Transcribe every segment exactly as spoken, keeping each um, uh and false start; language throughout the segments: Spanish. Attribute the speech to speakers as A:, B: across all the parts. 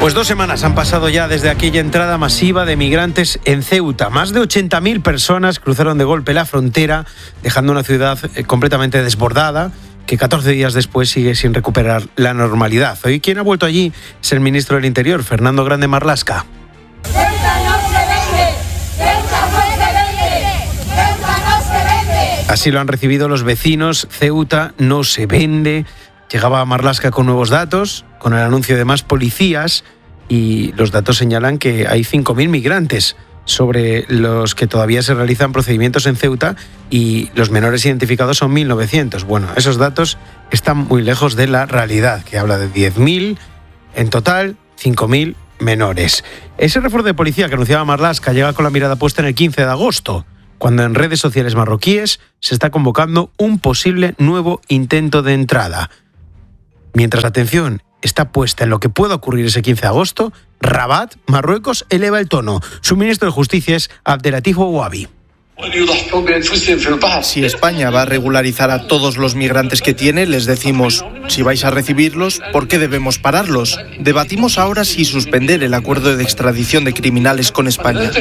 A: Pues dos semanas han pasado ya desde aquella entrada masiva de migrantes en Ceuta. Más de ochenta mil personas cruzaron de golpe la frontera, dejando una ciudad completamente desbordada, que catorce días después sigue sin recuperar la normalidad. Hoy quien ha vuelto allí es el ministro del Interior, Fernando Grande Marlaska.
B: ¡Ceuta no se vende! ¡Ceuta no se vende! ¡Ceuta no se vende!
A: Así lo han recibido los vecinos. Ceuta no se vende. Llegaba Marlaska con nuevos datos, con el anuncio de más policías, y los datos señalan que hay cinco mil migrantes sobre los que todavía se realizan procedimientos en Ceuta, y los menores identificados son mil novecientos. Bueno, esos datos están muy lejos de la realidad, que habla de diez mil en total, cinco mil menores. Ese refuerzo de policía que anunciaba Marlaska llega con la mirada puesta en el quince de agosto, cuando en redes sociales marroquíes se está convocando un posible nuevo intento de entrada. Mientras la atención está puesta en lo que pueda ocurrir ese quince de agosto, Rabat, Marruecos, eleva el tono. Su ministro de Justicia es Abdelatif Ouabi.
C: Si España va a regularizar a todos los migrantes que tiene, les decimos, si vais a recibirlos, ¿por qué debemos pararlos? Debatimos ahora si suspender el acuerdo de extradición de criminales con España.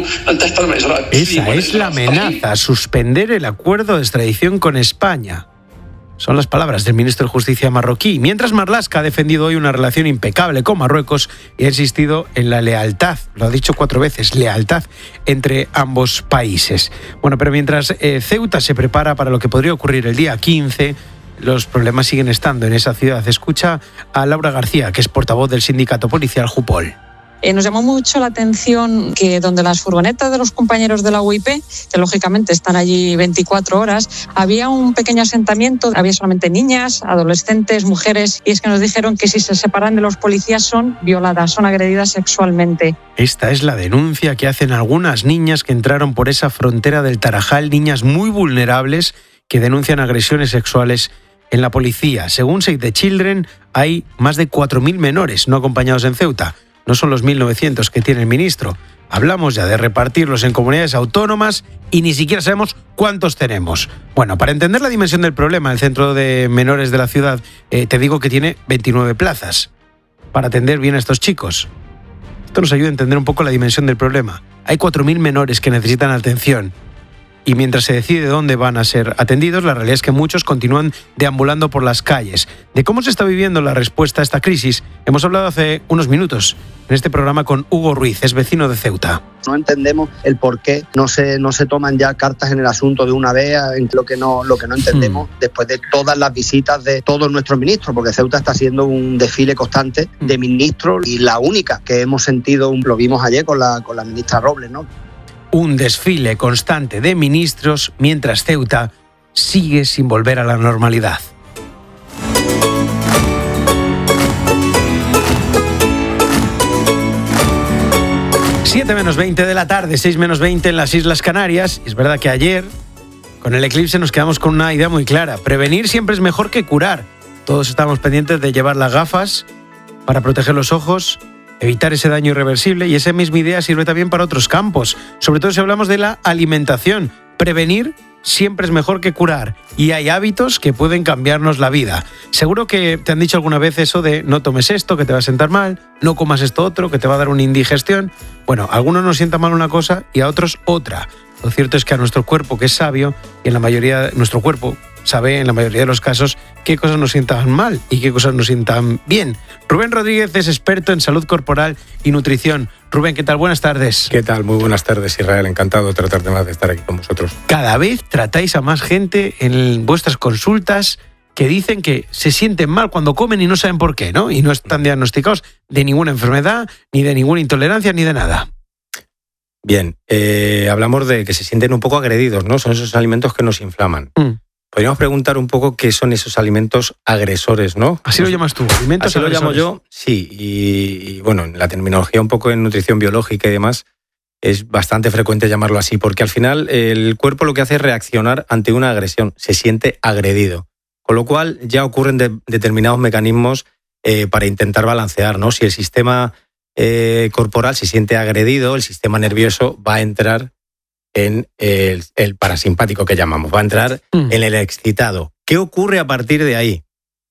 A: Esa es la amenaza, suspender el acuerdo de extradición con España. Son las palabras del ministro de Justicia marroquí. Mientras Marlaska ha defendido hoy una relación impecable con Marruecos y ha insistido en la lealtad, lo ha dicho cuatro veces, lealtad entre ambos países. Bueno, pero mientras eh, Ceuta se prepara para lo que podría ocurrir el día quince, los problemas siguen estando en esa ciudad. Escucha a Laura García, que es portavoz del sindicato policial Jupol.
D: Eh, nos llamó mucho la atención que donde las furgonetas de los compañeros de la U I P, que lógicamente están allí veinticuatro horas, había un pequeño asentamiento, había solamente niñas, adolescentes, mujeres, y es que nos dijeron que si se separan de los policías son violadas, son agredidas sexualmente.
A: Esta es la denuncia que hacen algunas niñas que entraron por esa frontera del Tarajal, niñas muy vulnerables que denuncian agresiones sexuales en la policía. Según Save the Children, hay más de cuatro mil menores no acompañados en Ceuta. No son los mil novecientos que tiene el ministro. Hablamos ya de repartirlos en comunidades autónomas y ni siquiera sabemos cuántos tenemos. Bueno, para entender la dimensión del problema, el centro de menores de la ciudad, eh, te digo que tiene veintinueve plazas para atender bien a estos chicos. Esto nos ayuda a entender un poco la dimensión del problema. Hay cuatro mil menores que necesitan atención. Y mientras se decide dónde van a ser atendidos, la realidad es que muchos continúan deambulando por las calles. De cómo se está viviendo la respuesta a esta crisis, hemos hablado hace unos minutos en este programa con Hugo Ruiz, es vecino de Ceuta.
E: No entendemos el por qué no se, no se toman ya cartas en el asunto de una vez, en lo que no, lo que no entendemos hmm. después de todas las visitas de todos nuestros ministros, porque Ceuta está siendo un desfile constante de ministros y la única que hemos sentido, lo vimos ayer con la, con la ministra Robles, ¿no?
A: Un desfile constante de ministros mientras Ceuta sigue sin volver a la normalidad. siete menos veinte de la tarde, seis menos veinte en las Islas Canarias. Es verdad que ayer, con el eclipse, nos quedamos con una idea muy clara. Prevenir siempre es mejor que curar. Todos estamos pendientes de llevar las gafas para proteger los ojos, evitar ese daño irreversible, y esa misma idea sirve también para otros campos, sobre todo si hablamos de la alimentación. Prevenir siempre es mejor que curar, y hay hábitos que pueden cambiarnos la vida. Seguro que te han dicho alguna vez eso de no tomes esto, que te va a sentar mal, no comas esto otro, que te va a dar una indigestión. Bueno, a algunos nos sienta mal una cosa y a otros otra. Lo cierto es que a nuestro cuerpo, que es sabio, y en la mayoría nuestro cuerpo sabe en la mayoría de los casos qué cosas nos sientan mal y qué cosas nos sientan bien. Rubén Rodríguez es experto en salud corporal y nutrición. Rubén, ¿qué tal? Buenas tardes.
F: ¿Qué tal? Muy buenas tardes, Israel. Encantado de tratar de más de estar aquí con vosotros.
A: Cada vez tratáis a más gente en vuestras consultas que dicen que se sienten mal cuando comen y no saben por qué, ¿no? Y no están diagnosticados de ninguna enfermedad, ni de ninguna intolerancia, ni de nada.
F: Bien, eh, hablamos de que se sienten un poco agredidos, ¿no? Son esos alimentos que nos inflaman. Mm. Podríamos preguntar un poco qué son esos alimentos agresores, ¿no?
A: Así pues, lo llamas tú, alimentos
F: así
A: agresores.
F: Así lo llamo yo, sí. Y, y bueno, en la terminología un poco en nutrición biológica y demás, es bastante frecuente llamarlo así, porque al final el cuerpo lo que hace es reaccionar ante una agresión, se siente agredido. Con lo cual ya ocurren de, determinados mecanismos eh, para intentar balancear, ¿no? Si el sistema eh, corporal se siente agredido, el sistema nervioso va a entrar en el, el parasimpático que llamamos, va a entrar mm. en el excitado. ¿Qué ocurre a partir de ahí?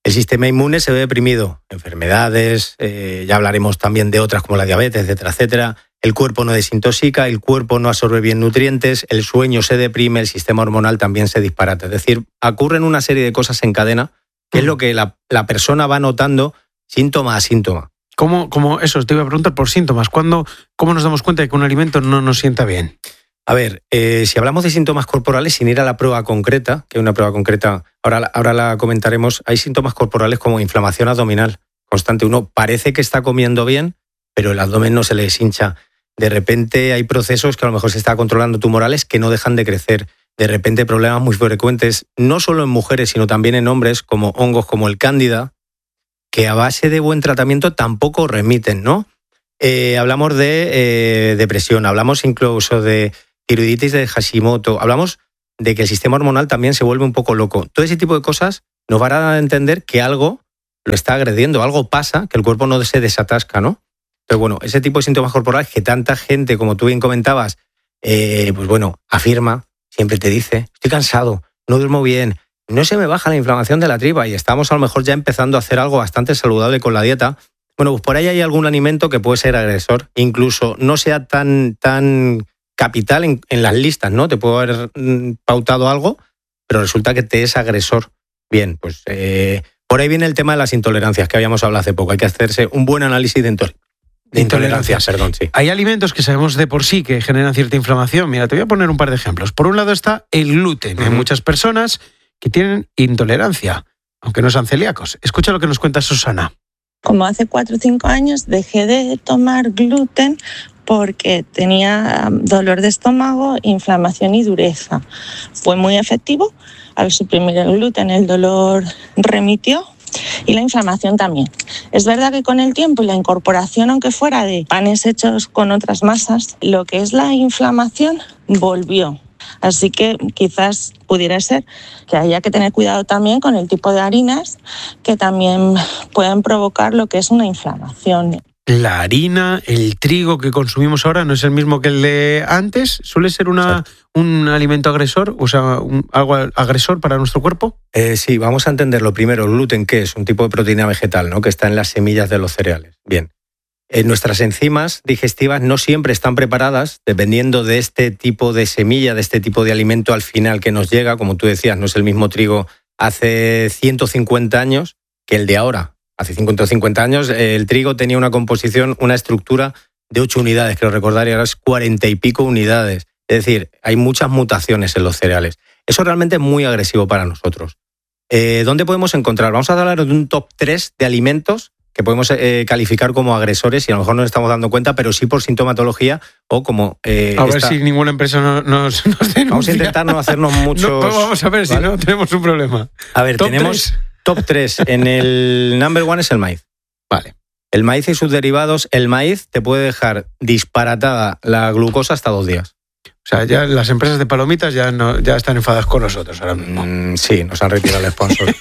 F: El sistema inmune se ve deprimido. Enfermedades, eh, ya hablaremos también de otras como la diabetes, etcétera, etcétera. El cuerpo no desintoxica, el cuerpo no absorbe bien nutrientes, el sueño se deprime, el sistema hormonal también se disparata. Es decir, ocurren una serie de cosas en cadena, que es lo que la, la persona va notando síntoma a síntoma.
A: ¿Cómo, cómo eso? Te iba a preguntar por síntomas. ¿Cuándo, ¿Cómo nos damos cuenta de que un alimento no nos sienta bien?
F: A ver, eh, si hablamos de síntomas corporales, sin ir a la prueba concreta, que es una prueba concreta, ahora, ahora la comentaremos, hay síntomas corporales como inflamación abdominal constante. Uno parece que está comiendo bien, pero el abdomen no se le hincha. De repente hay procesos que a lo mejor se está controlando tumorales que no dejan de crecer. De repente problemas muy frecuentes, no solo en mujeres, sino también en hombres, como hongos como el cándida, que a base de buen tratamiento tampoco remiten, ¿no? Eh, hablamos de eh, depresión, hablamos incluso de tiroiditis de Hashimoto, hablamos de que el sistema hormonal también se vuelve un poco loco. Todo ese tipo de cosas nos van a dar a entender que algo lo está agrediendo, algo pasa, que el cuerpo no se desatasca, ¿no? Entonces, bueno, ese tipo de síntomas corporales que tanta gente, como tú bien comentabas, eh, pues bueno, afirma, siempre te dice, estoy cansado, no duermo bien, no se me baja la inflamación de la tripa y estamos a lo mejor ya empezando a hacer algo bastante saludable con la dieta. Bueno, pues por ahí hay algún alimento que puede ser agresor, incluso no sea tan, tan capital en, en las listas, ¿no? Te puedo haber mm, pautado algo, pero resulta que te es agresor. Bien, pues eh, por ahí viene el tema de las intolerancias que habíamos hablado hace poco. Hay que hacerse un buen análisis de, intol- de intolerancia. Perdón, sí.
A: Hay alimentos que sabemos de por sí que generan cierta inflamación. Mira, te voy a poner un par de ejemplos. Por un lado está el gluten. Uh-huh. Hay muchas personas que tienen intolerancia, aunque no sean celíacos. Escucha lo que nos cuenta Susana.
G: Como hace cuatro o cinco años dejé de tomar gluten porque tenía dolor de estómago, inflamación y dureza. Fue muy efectivo. Al suprimir el gluten el dolor remitió y la inflamación también. Es verdad que con el tiempo y la incorporación, aunque fuera de panes hechos con otras masas, lo que es la inflamación volvió. Así que quizás pudiera ser que haya que tener cuidado también con el tipo de harinas que también pueden provocar lo que es una inflamación.
A: La harina, el trigo que consumimos ahora no es el mismo que el de antes. ¿Suele ser una, un alimento agresor, o sea, un, algo agresor para nuestro cuerpo?
F: Eh, sí, vamos a entenderlo primero. El gluten, ¿qué es? Un tipo de proteína vegetal, ¿no? Que está en las semillas de los cereales. Bien. Eh, nuestras enzimas digestivas no siempre están preparadas, dependiendo de este tipo de semilla, de este tipo de alimento al final que nos llega. Como tú decías, no es el mismo trigo hace ciento cincuenta años que el de ahora. Hace ciento cincuenta años el trigo tenía una composición, una estructura de ocho unidades, creo recordar, y ahora es cuarenta y pico unidades. Es decir, hay muchas mutaciones en los cereales. Eso realmente es muy agresivo para nosotros. Eh, ¿Dónde podemos encontrar? Vamos a hablar de un top tres de alimentos que podemos eh, calificar como agresores y a lo mejor no nos estamos dando cuenta, pero sí por sintomatología o como... Eh,
A: a ver
F: esta...
A: si ninguna empresa nos, nos, nos denuncia.
F: Vamos a intentar no hacernos muchos...
A: No, pues vamos a ver, ¿vale? Si no tenemos un problema.
F: A ver,
A: top
F: tenemos
A: tres.
F: Top tres. En el number one es el maíz.
A: Vale.
F: El maíz y sus derivados. El maíz te puede dejar disparatada la glucosa hasta dos días.
A: O sea, ya las empresas de palomitas ya no, ya están enfadadas con nosotros ahora mismo.
F: Mm, sí, nos han retirado el sponsor.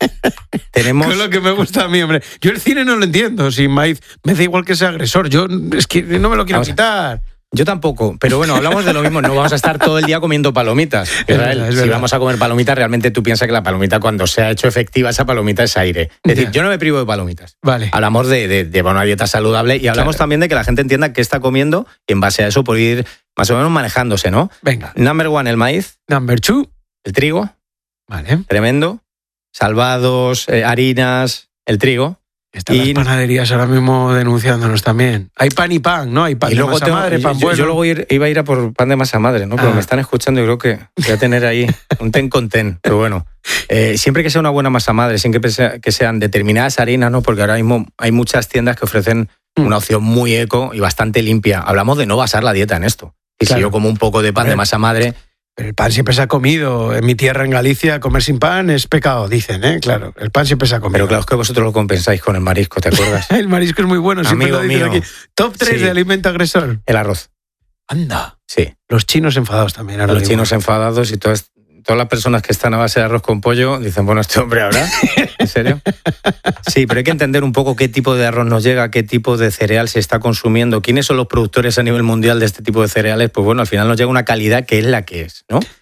F: Tenemos...
A: Es lo que me gusta a mí, hombre. Yo el cine no lo entiendo. Sin maíz me da igual que sea agresor. Yo es que no me lo quiero vamos quitar.
F: Yo tampoco, pero bueno, hablamos de lo mismo. No vamos a estar todo el día comiendo palomitas.
A: Es verdad, es
F: si
A: verdad.
F: vamos a comer palomitas, realmente tú piensas que la palomita, cuando se ha hecho efectiva, esa palomita es aire. Es decir, yo no me privo de palomitas.
A: Vale.
F: Hablamos de, de, de una dieta saludable y hablamos
A: Claro.
F: también de que la gente entienda qué está comiendo y en base a eso por ir más o menos manejándose, ¿no?
A: Venga.
F: Number one, el maíz.
A: Number two.
F: El trigo.
A: Vale.
F: Tremendo. Salvados, eh, harinas, el trigo.
A: Están
F: Y-
A: las panaderías ahora mismo denunciándonos también. Hay pan y pan, ¿no? Hay pan
F: Y
A: de
F: luego
A: masa
F: tengo-
A: madre, pan
F: yo,
A: bueno.
F: yo luego ir- iba a ir a por pan de masa madre, ¿no? Pero
A: Ah.
F: me están escuchando y creo que voy a tener ahí un ten con ten. Pero bueno, eh, siempre que sea una buena masa madre, siempre que, sea- que sean determinadas harinas, ¿no? Porque ahora mismo hay muchas tiendas que ofrecen
A: Mm.
F: una opción muy eco y bastante limpia. Hablamos de no basar la dieta en esto. Y
A: Claro.
F: si yo como un poco de pan
A: Hombre.
F: de masa madre,
A: Pero el pan siempre se ha comido. En mi tierra, en Galicia, comer sin pan es pecado, dicen, ¿eh? Claro, el pan siempre se ha comido.
F: pero claro, es que vosotros lo compensáis con el marisco, ¿te acuerdas?
A: El marisco es muy bueno, siempre
F: Amigo
A: lo dicen
F: mío.
A: aquí. Top tres
F: Sí.
A: de alimento agresor.
F: El arroz.
A: Anda.
F: Sí.
A: Los chinos enfadados también. Ahora
F: Los
A: mismo.
F: chinos enfadados y todas, todas las personas que están a base de arroz con pollo dicen, bueno, este hombre ahora, ¿en serio? Sí, pero hay que entender un poco qué tipo de arroz nos llega, qué tipo de cereal se está consumiendo, quiénes son los productores a nivel mundial de este tipo de cereales. Pues bueno, al final nos llega una calidad que es la que es, ¿no?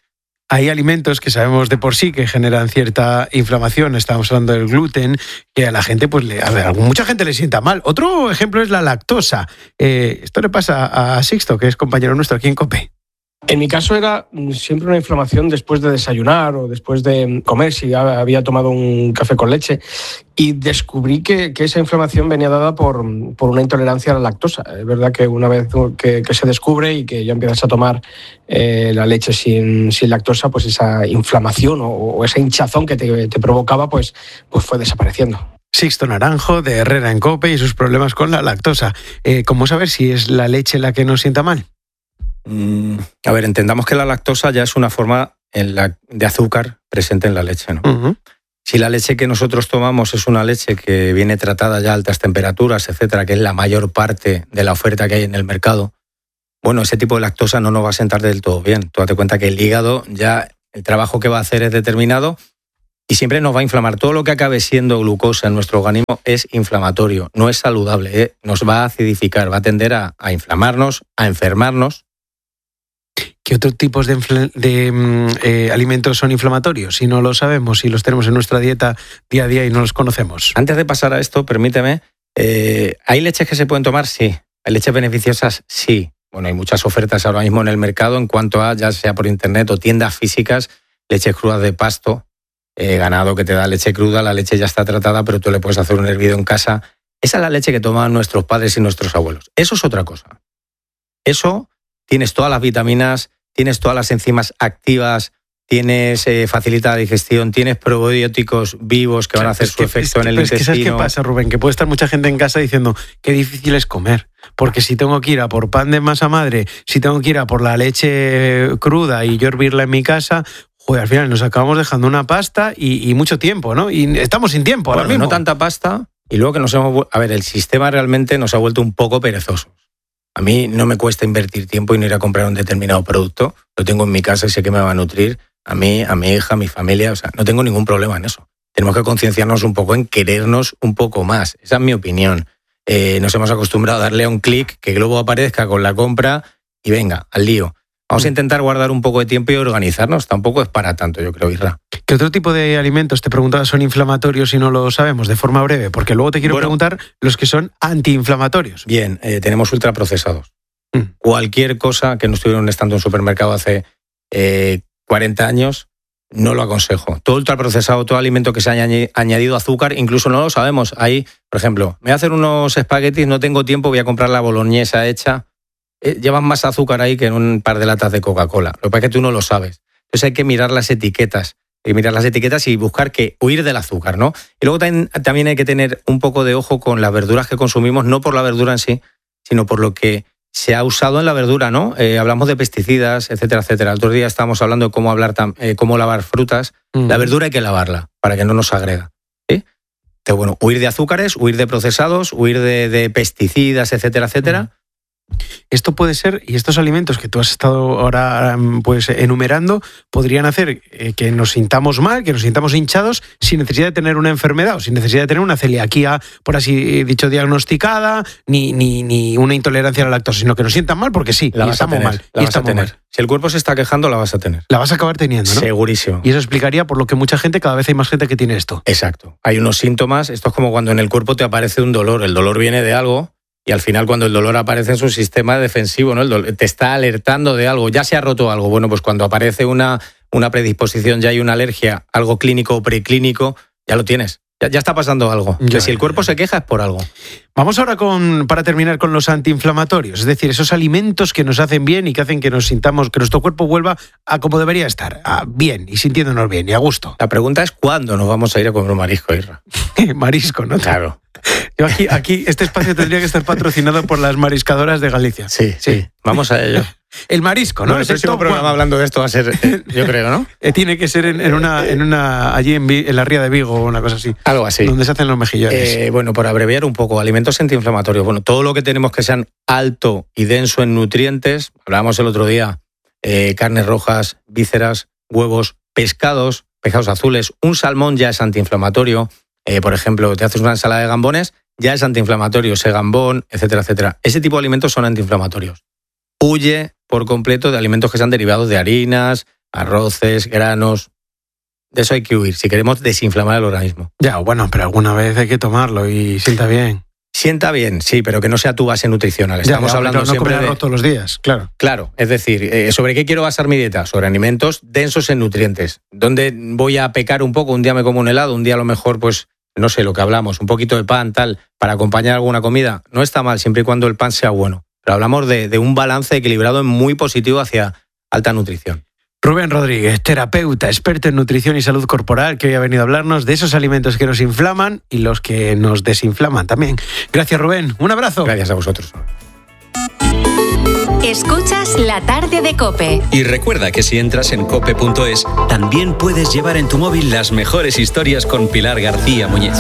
A: Hay alimentos que sabemos de por sí que generan cierta inflamación. Estamos hablando del gluten, que a la gente, pues, le, a ver, a mucha gente le sienta mal. Otro ejemplo es la lactosa. Eh, esto le pasa a Sixto, que es compañero nuestro aquí en COPE.
H: En mi caso era siempre una inflamación después de desayunar o después de comer, si había tomado un café con leche, y descubrí que, que esa inflamación venía dada por, por una intolerancia a la lactosa. Es verdad que una vez que, que se descubre y que ya empiezas a tomar eh, la leche sin, sin lactosa, pues esa inflamación o, o esa hinchazón que te, te provocaba pues, pues fue desapareciendo.
A: Sixto Naranjo, de Herrera en COPE, y sus problemas con la lactosa. Eh, ¿Cómo saber si es la leche la que nos sienta mal?
F: A ver, entendamos que la lactosa ya es una forma en la, de azúcar presente en la leche, ¿no? Uh-huh. Si la leche que nosotros tomamos es una leche que viene tratada ya a altas temperaturas, etcétera, que es la mayor parte de la oferta que hay en el mercado, bueno, ese tipo de lactosa no nos va a sentar del todo bien. Tú date cuenta que el hígado ya, el trabajo que va a hacer es determinado y siempre nos va a inflamar. Todo lo que acabe siendo glucosa en nuestro organismo es inflamatorio, no es saludable, ¿eh? Nos va a acidificar, va a tender a, a inflamarnos, a enfermarnos.
A: ¿Qué otros tipos de, infl- de eh, alimentos son inflamatorios? Si no lo sabemos, si los tenemos en nuestra dieta día a día y no los conocemos.
F: Antes de pasar a esto, permíteme, eh, ¿hay leches que se pueden tomar? Sí. ¿Hay leches beneficiosas? Sí. Bueno, hay muchas ofertas ahora mismo en el mercado en cuanto a, ya sea por internet o tiendas físicas, leches crudas de pasto, eh, ganado que te da leche cruda, la leche ya está tratada, pero tú le puedes hacer un hervido en casa. Esa es la leche que tomaban nuestros padres y nuestros abuelos. Eso es otra cosa. Eso, tienes todas las vitaminas, tienes todas las enzimas activas, tienes eh, facilita la digestión, tienes probióticos vivos que van a hacer su efecto en el intestino.
A: Es que, ¿sabes qué pasa, Rubén? Que puede estar mucha gente en casa diciendo qué difícil es comer, porque si tengo que ir a por pan de masa madre, si tengo que ir a por la leche cruda y yo hervirla en mi casa, joder, al final nos acabamos dejando una pasta y, y mucho tiempo, ¿no? Y estamos sin tiempo ahora
F: bueno,
A: mismo.
F: No tanta pasta y luego que nos hemos... A ver, el sistema realmente nos ha vuelto un poco perezosos. A mí no me cuesta invertir tiempo y no ir a comprar un determinado producto. Lo tengo en mi casa y sé que me va a nutrir a mí, a mi hija, a mi familia. O sea, no tengo ningún problema en eso. Tenemos que concienciarnos un poco en querernos un poco más. Esa es mi opinión. Eh, nos hemos acostumbrado a darle a un clic, que Globo aparezca con la compra y venga, al lío. Vamos a intentar guardar un poco de tiempo y organizarnos. Tampoco es para tanto, yo creo, Isra.
A: ¿Qué otro tipo de alimentos, te preguntaba, son inflamatorios y no lo sabemos de forma breve? Porque luego te quiero bueno, preguntar los que son antiinflamatorios.
F: Bien, eh, tenemos ultraprocesados. Mm. Cualquier cosa que no estuviera en un estando en un supermercado hace eh, cuarenta años, no lo aconsejo. Todo ultraprocesado, todo alimento que se haya añadido azúcar, incluso no lo sabemos. Ahí, por ejemplo, me voy a hacer unos espaguetis, no tengo tiempo, voy a comprar la boloñesa hecha. Eh, llevan más azúcar ahí que en un par de latas de Coca-Cola. Lo que pasa es que tú no lo sabes. Entonces hay que mirar las etiquetas. Hay que mirar las etiquetas y buscar que huir del azúcar, ¿no? Y luego también, también hay que tener un poco de ojo con las verduras que consumimos, no por la verdura en sí, sino por lo que se ha usado en la verdura, ¿no? Eh, hablamos de pesticidas, etcétera, etcétera. El otro día estábamos hablando de cómo, hablar tam- eh, cómo lavar frutas. Mm. La verdura hay que lavarla para que no nos agreda, ¿sí? Entonces, bueno, huir de azúcares, huir de procesados, huir de, de pesticidas, etcétera, etcétera. Mm.
A: Esto puede ser, y estos alimentos que tú has estado ahora pues enumerando, podrían hacer eh, que nos sintamos mal, que nos sintamos hinchados, sin necesidad de tener una enfermedad o sin necesidad de tener una celiaquía, por así dicho, diagnosticada, ni, ni, ni una intolerancia a la lactosa, sino que nos sientan mal porque sí,
F: la
A: y
F: vas
A: estamos
F: a tener,
A: mal.
F: La
A: y
F: vas
A: estamos
F: a tener.
A: Mal.
F: Si el cuerpo se está quejando, la vas a tener.
A: La vas a acabar teniendo, ¿no?
F: Segurísimo.
A: Y eso explicaría por lo que mucha gente, cada vez hay más gente que tiene esto.
F: Exacto. Hay unos síntomas, esto es como cuando en el cuerpo te aparece un dolor, el dolor viene de algo. Y al final, cuando el dolor aparece en su sistema defensivo, ¿no? El dolor te está alertando de algo, ya se ha roto algo. Bueno, pues cuando aparece una, una predisposición, ya hay una alergia, algo clínico o preclínico, ya lo tienes. Ya, ya está pasando algo. Ya, que si el cuerpo ya. se queja es por algo.
A: Vamos ahora con, para terminar con los antiinflamatorios, es decir, esos alimentos que nos hacen bien y que hacen que nos sintamos, que nuestro cuerpo vuelva a como debería estar, a bien y sintiéndonos bien y a gusto.
F: La pregunta es ¿cuándo nos vamos a ir a comer un marisco, Isra?
A: Marisco, ¿no?
F: Claro.
A: Yo aquí, aquí, este espacio tendría que estar patrocinado por las mariscadoras de Galicia.
F: Sí, sí. sí. Vamos a ello.
A: El marisco, ¿no?
F: Bueno, el próximo programa bueno. hablando de esto va a ser, eh, yo creo, ¿no?
A: Tiene que ser en, en una, en una allí en, en la Ría de Vigo o una cosa así.
F: Algo así.
A: Donde se hacen los mejillones.
F: Eh, bueno, por abreviar un poco, alimentos antiinflamatorios. Bueno, todo lo que tenemos que sean alto y denso en nutrientes. Hablábamos el otro día, eh, carnes rojas, vísceras, huevos, pescados, pescados azules. Un salmón ya es antiinflamatorio. Eh, por ejemplo, te haces una ensalada de gambones, ya es antiinflamatorio, ese gambón, etcétera, etcétera. Ese tipo de alimentos son antiinflamatorios. Huye por completo de alimentos que sean derivados de harinas, arroces, granos. De eso hay que huir, si queremos desinflamar el organismo.
A: Ya, bueno, pero alguna vez hay que tomarlo y sienta bien.
F: Sienta bien, sí, pero que no sea tu base nutricional. Estamos
A: ya, ya,
F: hablando
A: no
F: siempre
A: comer arroz
F: de...
A: todos los días, claro.
F: Claro, es decir, eh, ¿sobre qué quiero basar mi dieta? Sobre alimentos densos en nutrientes. ¿Dónde voy a pecar un poco? Un día me como un helado, un día a lo mejor, pues, no sé, lo que hablamos, un poquito de pan, tal, para acompañar alguna comida. No está mal, siempre y cuando el pan sea bueno. Pero hablamos de, de un balance equilibrado muy positivo hacia alta nutrición.
A: Rubén Rodríguez, terapeuta, experto en nutrición y salud corporal, que hoy ha venido a hablarnos de esos alimentos que nos inflaman y los que nos desinflaman también. Gracias, Rubén. Un abrazo.
F: Gracias a vosotros.
I: Escuchas La Tarde de COPE.
J: Y recuerda que si entras en cope punto es, también puedes llevar en tu móvil las mejores historias con Pilar García Muñiz.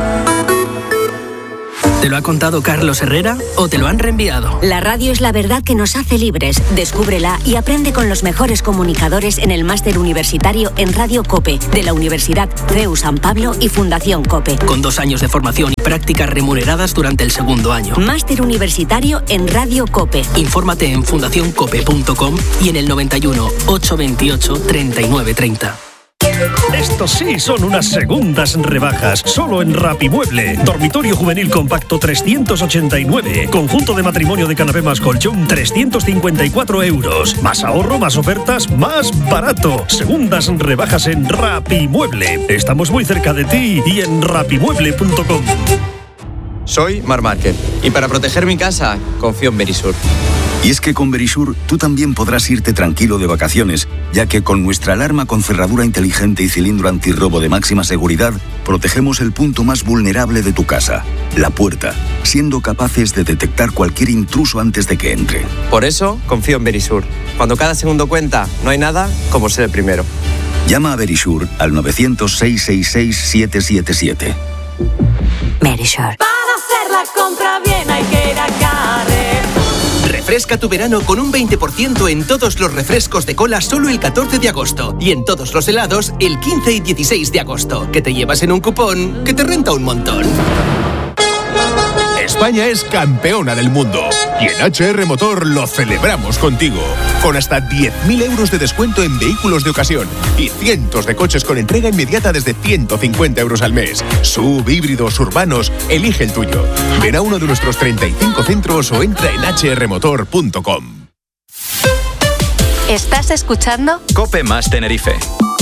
K: ¿Te lo ha contado Carlos Herrera o te lo han reenviado?
I: La radio es la verdad que nos hace libres. Descúbrela y aprende con los mejores comunicadores en el máster universitario en Radio COPE de la Universidad C E U San Pablo y Fundación COPE.
K: Con dos años de formación y prácticas remuneradas durante el segundo año.
I: Máster universitario en Radio COPE.
K: Infórmate en fundación cope punto com y en el noventa y uno, ochocientos veintiocho, treinta y nueve treinta.
L: Estos sí son unas segundas rebajas, solo en Rapimueble. Dormitorio juvenil compacto trescientos ochenta y nueve. Conjunto de matrimonio de canapé más colchón trescientos cincuenta y cuatro euros. Más ahorro, más ofertas, más barato. Segundas rebajas en Rapimueble. Estamos muy cerca de ti y en rapimueble punto com.
M: Soy Mar Márquez y para proteger mi casa confío en Verisur.
N: Y es que con Verisur tú también podrás irte tranquilo de vacaciones, ya que con nuestra alarma con cerradura inteligente y cilindro antirrobo de máxima seguridad, protegemos el punto más vulnerable de tu casa, la puerta, siendo capaces de detectar cualquier intruso antes de que entre.
M: Por eso confío en Verisur. Cuando cada segundo cuenta, no hay nada como ser el primero.
N: Llama a Verisur al nueve cero cero, seis seis seis, siete siete siete.
I: Verisur.
B: Para hacer la compra bien hay que ir a Carrefour.
O: Refresca tu verano con un veinte por ciento en todos los refrescos de cola solo el catorce de agosto y en todos los helados el quince y dieciséis de agosto, que te llevas en un cupón que te renta un montón.
P: España es campeona del mundo y en H R Motor lo celebramos contigo. Con hasta diez mil euros de descuento en vehículos de ocasión y cientos de coches con entrega inmediata desde ciento cincuenta euros al mes. Sub, híbridos, urbanos, elige el tuyo. Ven a uno de nuestros treinta y cinco centros o entra en h r motor punto com.
I: ¿Estás escuchando?
J: COPE más Tenerife.